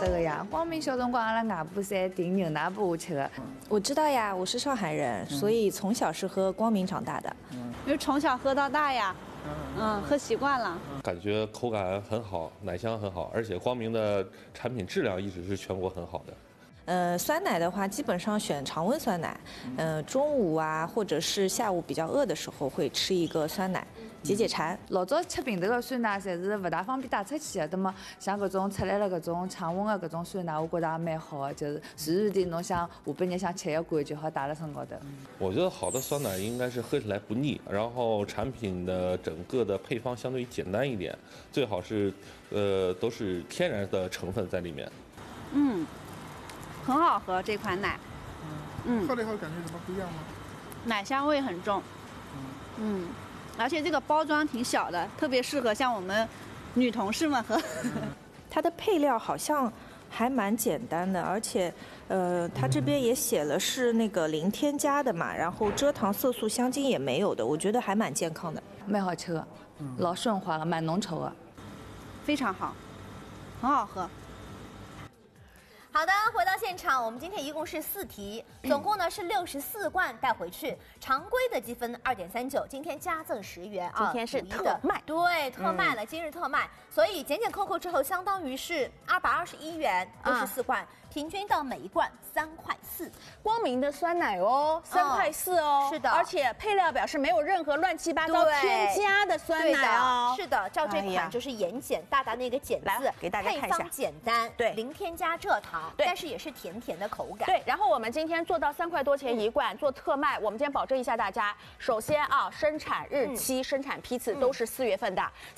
得的呀。光明小辰光阿拉外婆侪订牛奶拨我吃的。 我知道呀，我是上海人，所以从小是喝光明长大的。 就从小喝到大呀，喝习惯了。 感觉口感很好，奶香很好，而且光明的产品质量一直是全国很好的。 酸奶的话，基本上选常温酸奶。中午啊，或者是下午比较饿的时候，会吃一个酸奶，解解馋。 老早吃瓶头的酸奶，侪是勿大方便带出去的。那么像搿种出来了搿种常温的搿种酸奶，我觉着也蛮好的，就是随时地侬想下半日想吃一罐就好带辣身高头。 我觉得好的酸奶应该是喝起来不腻，然后产品的整个的配方相对于简单一点，最好是都是天然的成分在里面。 很好喝这款奶。 喝了以后感觉什么不一样吗？ 奶香味很重。而且这个包装挺小的，特别适合像我们女同事们喝。 它的配料好像还蛮简单的，而且它这边也写了是那个零添加的嘛，然后蔗糖、色素、香精也没有的，我觉得还蛮健康的， 蛮好吃的，老顺滑的，蛮浓稠的， 非常好，很好喝。 好的，回到现场，我们今天一共是4题，总共呢是64罐带回去。常规的积分2.39，今天加赠10元啊， 今天是特卖， 对，特卖了，今日特卖，所以减减扣扣之后，相当于是221元，64罐，平均到每一罐3块4。 光明的酸奶哦，3块4哦， 是的， 而且配料表是没有任何乱七八糟添加的酸奶哦， 是的，照这款就是盐碱，大大那个碱字， 给大家看一下， 配方简单， 对， 零添加蔗糖， 对， 但是也是甜甜的口感。 对，然后我们今天做到3块多钱一罐，做特卖，我们今天保证一下大家，首先啊，生产日期、生产批次都是4月份的。